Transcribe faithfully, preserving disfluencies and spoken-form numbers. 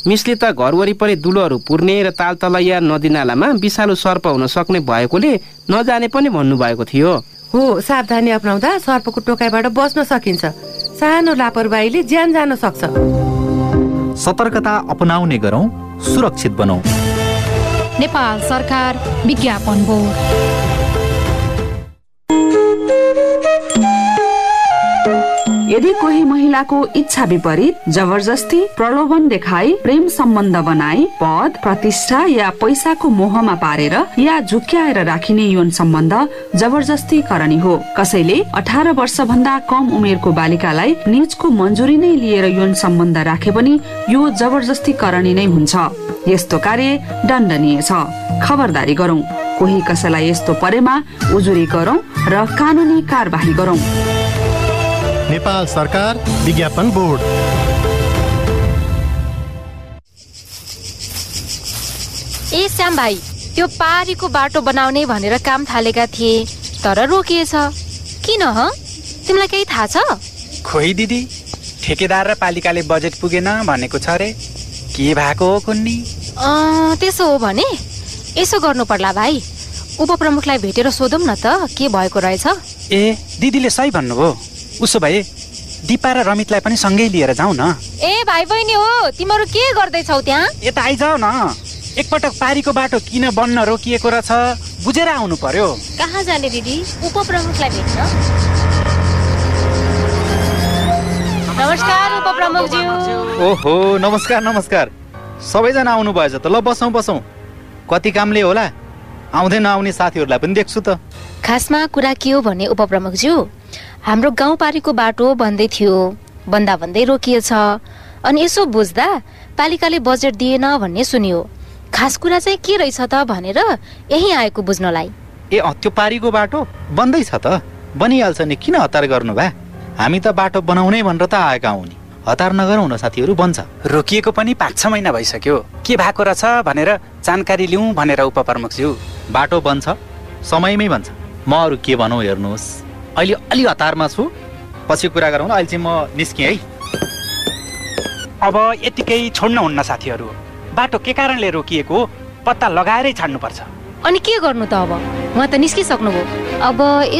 मिसले त घर वरिपरि दुलोहरू पुर्ने र तालतलैया नदी नालामा विषालु सर्प हुन सक्ने भएकोले नजाने पनि भन्नुभएको थियो। हो, सावधानी अपनाउँदा सर्पको टोकाइबाट बच्न सकिन्छ। सानो लापरवाहीले ज्यान जान सक्छ। सतर्कता अपनाउने गरौँ, सुरक्षित बनौँ। नेपाल सरकार विज्ञापन बोर्ड। यदि कोही महिलाको इच्छा विपरीत जबरजस्ती प्रलोभन देखाई प्रेम सम्बन्ध बनाई पद प्रतिष्ठा या पैसाको मोहमा पारेर या झुक्क्याएर राखिने यौन सम्बन्ध जबरजस्ती करनी हो। कसैले अठार वर्ष भन्दा कम उमेरको बालिकालाई निजको मन्जुरी नै लिएर यौन सम्बन्ध राखे पनि यो जबरजस्ती करनी नै हुन्छ। यस्तो कार्य दण्डनीय छ। खबरदारी गरौं। कोही कसैलाई यस्तो परेमा उजुरी गरौं र कानुनी कारबाही गरौं। नेपाल सरकार विज्ञापन बोर्ड। ए श्याम भाइ, त्यो पारीको बाटो बनाउने भनेर काम थालेका थिए तर रोकिएछ। किन ह? तिमीलाई केही थाहा छ? खोइ दिदी, ठेकेदार र पालिकाले बजेट पुगेन भनेको छ रे। के भएको हो कुन्नी? अँ त्यसो हो भने यसो गर्नु पर्ला भाइ। उपप्रमुखलाई भेटेर सोधौँ न त के भएको रहेछ। ए दिदीले सही भन्नुभयो। उसो भए दिपा र रमितलाई पनि सँगै लिएर जाउँ न। ए भाइ बहिनी हो, तिमीहरू के गर्दैछौ त्यहाँ? यता आइजाऊ न। एकपटक पारीको बाटो किन बन्न रोकिएको रहेछ बुझेर आउनु पर्यो। कहाँ जाने दिदी? उपप्रमुखलाई भेट्न। नमस्कार उपप्रमुखज्यू। ओहो, नमस्कार नमस्कार। सबैजना आउनु भएछ त। ल बसौँ बसौँ। कति कामले होला, आउँदै नआउने साथीहरूलाई पनि देख्छु त। खासमा कुरा के हो भने उपप्रमुखज्यू, हाम्रो गाउँपारीको बाटो बन्दै थियो, बन्दा भन्दै रोकिएछ। अनि यसो बुझ्दा पालिकाले बजेट दिएन भन्ने सुनियो। खास कुरा चाहिँ के रहेछ त भनेर यही आएको बुझ्नलाई। ए त्यो पारीको बाटो बन्दैछ त। बनिहाल्छ नि, किन हतार गर्नु भए? हामी त बाटो बनाउनै भनेर त आएका हौ नि। हतार नगरौँ न साथीहरू, बन्छ। रोकिएको पनि पाँच छ महिना भइसक्यो। के भएको रहेछ भनेर जानकारी लिउँ भनेर उपप्रमुखज्यू। बाटो बन्छ, समयमै बन्छ। म अरू के भनौँ हेर्नुहोस्, अहिले अलि हतारमा छु, पछि कुरा गरौँ। अहिले चाहिँ म निस्केँ है। अब यतिकै छोड्न हुन्न साथीहरू। बाटो के कारणले रोकिएको पत्ता लगाएरै छाड्नुपर्छ। अनि के गर्नु त अब? उहाँ त निस्किसक्नुभयो। अब